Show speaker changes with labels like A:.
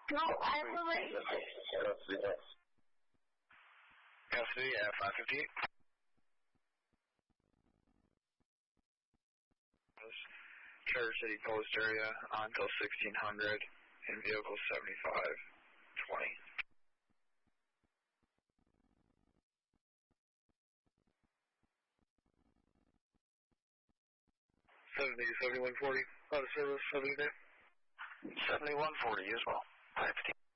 A: No, I will wait.
B: Custody at 558. Charter City Post area until 1600 in vehicle 7520. 7140 out of service, 70 day.
C: 7140 as well. 515.